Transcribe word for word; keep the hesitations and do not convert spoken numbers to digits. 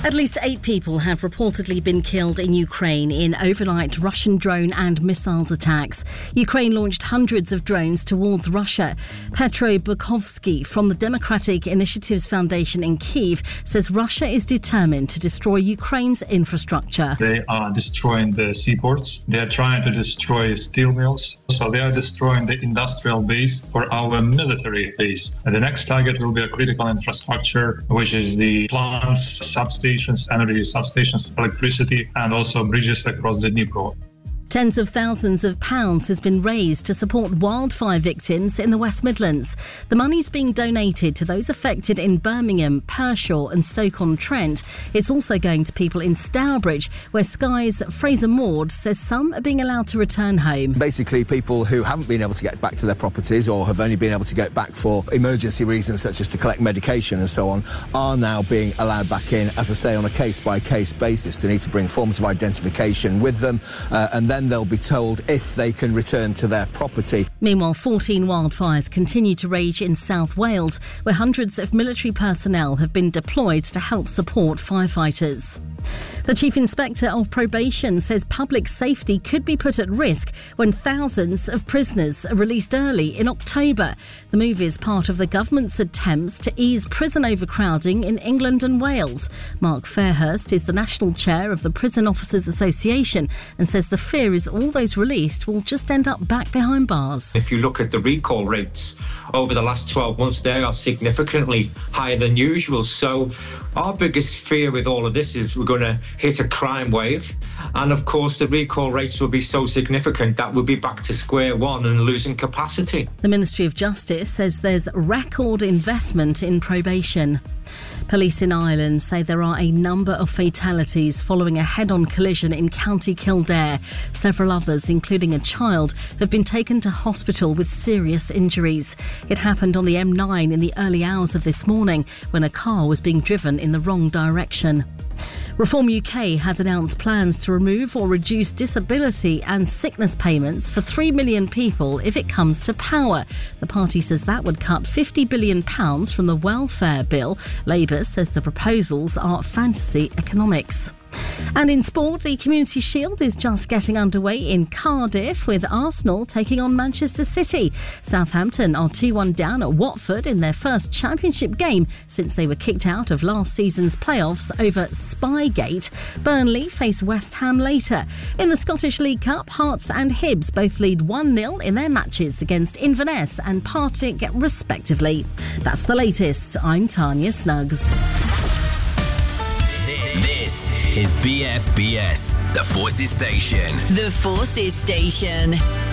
At least eight people have reportedly been killed in Ukraine in overnight Russian drone and missiles attacks. Ukraine launched hundreds of drones towards Russia. Petro Bukovsky from the Democratic Initiatives Foundation in Kyiv says Russia is determined to destroy Ukraine's infrastructure. They are destroying the seaports. They are trying to destroy steel mills. So they are destroying the industrial base for our military base. And the next target will be a critical infrastructure, which is the plants, substations, energy substations, electricity, and also bridges across the Dnipro. Tens of thousands of pounds has been raised to support wildfire victims in the West Midlands. The money's being donated to those affected in Birmingham, Pershore and Stoke-on-Trent. It's also going to people in Stourbridge, where Sky's Fraser Maud says some are being allowed to return home. Basically, people who haven't been able to get back to their properties or have only been able to get back for emergency reasons such as to collect medication and so on are now being allowed back in, as I say, on a case-by-case basis. They need to bring forms of identification with them uh, and then Then they'll be told if they can return to their property. Meanwhile, fourteen wildfires continue to rage in South Wales, where hundreds of military personnel have been deployed to help support firefighters. The Chief Inspector of Probation says public safety could be put at risk when thousands of prisoners are released early in October. The move is part of the government's attempts to ease prison overcrowding in England and Wales. Mark Fairhurst is the National Chair of the Prison Officers Association and says the fear is all those released will just end up back behind bars. If you look at the recall rates over the last twelve months, they are significantly higher than usual. So our biggest fear with all of this is we're going to hit a crime wave. And of course, the recall rates will be so significant that we'll be back to square one and losing capacity. The Ministry of Justice says there's record investment in probation. Police in Ireland say there are a number of fatalities following a head-on collision in County Kildare. Several others, including a child, have been taken to hospital with serious injuries. It happened on the M nine in the early hours of this morning when a car was being driven in the wrong direction. Reform U K has announced plans to remove or reduce disability and sickness payments for three million people if it comes to power. The party says that would cut fifty billion pounds from the welfare bill. Labour says the proposals are fantasy economics. And in sport, the Community Shield is just getting underway in Cardiff with Arsenal taking on Manchester City. Southampton are two one down at Watford in their first championship game since they were kicked out of last season's playoffs over Spygate. Burnley face West Ham later. In the Scottish League Cup, Hearts and Hibs both lead one nil in their matches against Inverness and Partick respectively. That's the latest. I'm Tanya Snuggs. This is B F B S, the Forces Station. The Forces Station.